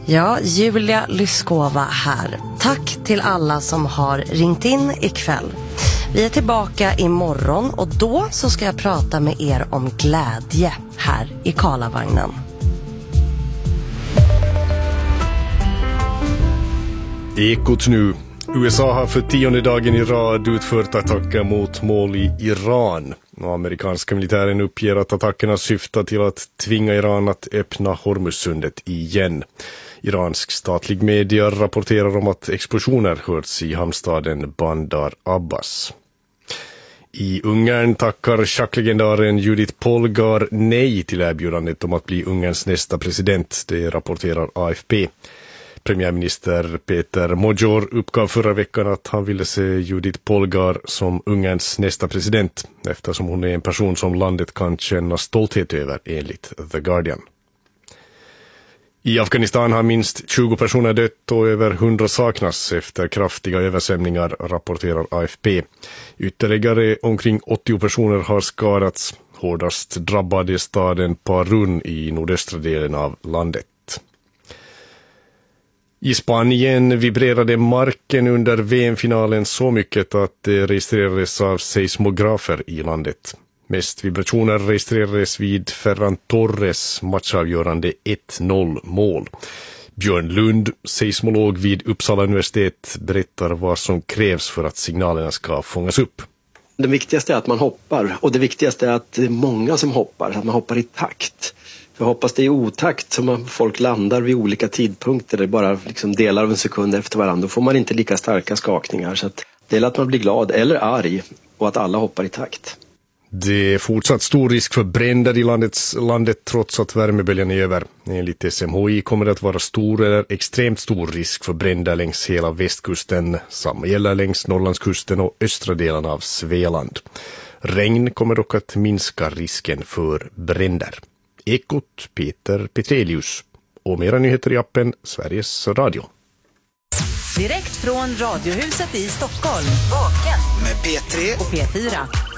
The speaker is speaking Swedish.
Ja, Julia Lyskova här. Tack till alla som har ringt in ikväll. Vi är tillbaka imorgon och då så ska jag prata med er om glädje här i Karlavagnen. Ekot nu. USA har för 10:e dagen i rad utfört attacker mot mål i Iran. Och amerikanska militären uppger att attackerna syftar till att tvinga Iran att öppna Hormuzsundet igen. Iransk statlig media rapporterar om att explosioner hörts i hamnstaden Bandar Abbas. I Ungern tackar schacklegendaren Judith Polgar nej till erbjudandet om att bli Ungerns nästa president, det rapporterar AFP. Premiärminister Peter Magyar uppgav förra veckan att han ville se Judith Polgar som Ungerns nästa president eftersom hon är en person som landet kan känna stolthet över, enligt The Guardian. I Afghanistan har minst 20 personer dött och över 100 saknas efter kraftiga översvämningar, rapporterar AFP. Ytterligare omkring 80 personer har skadats. Hårdast drabbade staden Parun i nordöstra delen av landet. I Spanien vibrerade marken under VM-finalen så mycket att det registrerades av seismografer i landet. Mest vibrationer registrerades vid Ferran Torres matchavgörande 1-0-mål. Björn Lund, seismolog vid Uppsala universitet, berättar vad som krävs för att signalerna ska fångas upp. Det viktigaste är att man hoppar, och det viktigaste är att det är många som hoppar, att man hoppar i takt. För hoppas det är i otakt som folk landar vid olika tidpunkter, det är bara liksom delar av en sekund efter varandra, då får man inte lika starka skakningar. Så att det är att man blir glad eller arg och att alla hoppar i takt. Det är fortsatt stor risk för bränder i landet trots att värmeböljan är över. Enligt SMHI kommer det att vara stor eller extremt stor risk för bränder längs hela västkusten. Samma gäller längs Norrlandskusten och östra delen av Svealand. Regn kommer dock att minska risken för bränder. Ekot, Peter Petrelius. Och mera nyheter i appen Sveriges Radio. Direkt från Radiohuset i Stockholm. Vaken med P3 och P4.